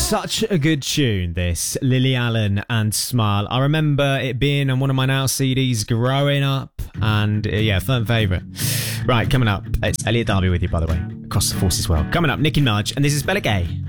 Such a good tune, this. Lily Allen and Smile. I remember it being on one of my Now CDs growing up, and yeah, firm favourite. Right, coming up, it's Elliot Darby with you, by the way, across the Forces world. Coming up, Nicki Minaj, and this is Bella Gay.